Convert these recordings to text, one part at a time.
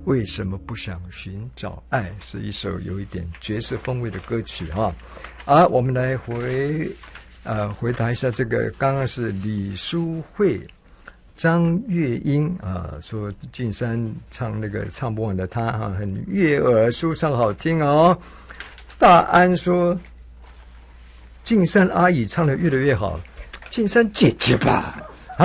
为什么不想寻找爱？是一首有一点爵士风味的歌曲哈。我们来回答一下这个，刚刚是李淑慧、张月英说俊山唱那个唱不完的他很悦耳，舒畅好听哦。大安说俊山阿姨唱得越来越好，俊山姐姐吧。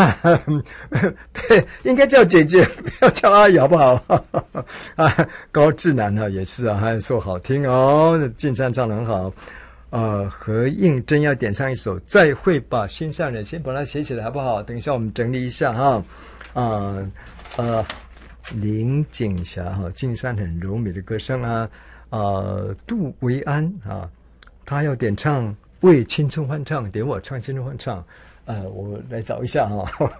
应该叫姐姐，不要叫阿姨好不好？高志南也是还说好听哦，俊山唱得很好。何应真要点唱一首《再会吧心上人》，先把它写起来好不好？等一下我们整理一下哈。林景霞俊山很柔美的歌声杜维安他要点唱《为青春欢唱》，点我唱青春欢唱。我来找一下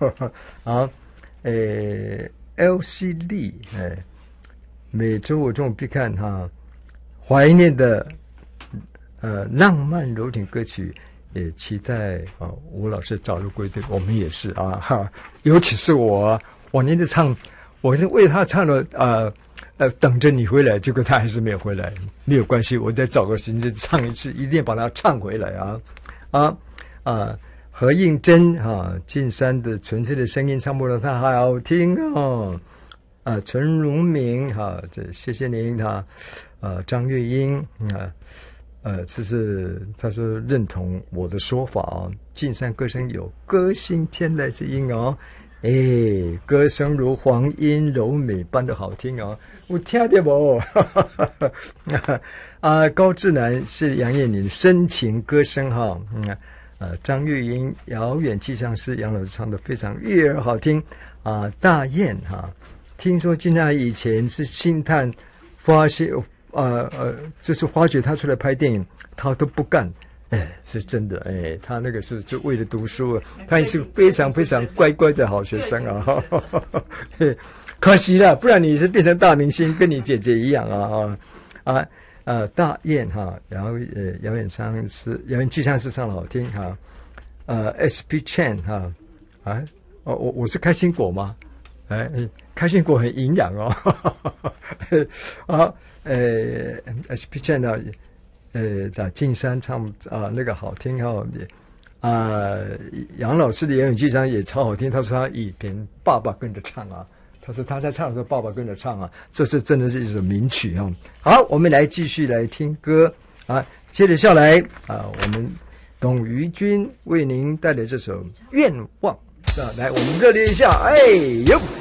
LC 丽每周我中午必看怀念的浪漫柔情歌曲，也期待吴老师早日归队，我们也是尤其是我那天唱，我为他唱了等着你回来，结果他还是没有回来，没有关系，我再找个时间唱一次，一定把它唱回来何应真进山的纯粹的声音唱不了，他好听陈荣明这谢谢您张月英这是他说认同我的说法进山歌声有歌星天籁之音歌声如黄莺柔美般的好听我听到不高志南是杨燕宁深情歌声张月英遥远气象是杨老师唱的非常悦耳好听大雁听说金娜以前是星探发现就是发觉他出来拍电影他都不干是真的他那个是就为了读书他也是非常非常乖乖的好学生可惜了，不然你是变成大明星跟你姐姐一样大雁遥远气象是唱的好听SP Chan 我是开心果吗？开心果很营养SP Chan 在进山唱那个好听杨老师的言语剧场也超好听，他说他以前爸爸跟着唱他说他在唱的时候爸爸跟着唱这是真的是一首名曲好，我们来继续来听歌接着下来我们董于君为您带来这首愿望来我们热烈一下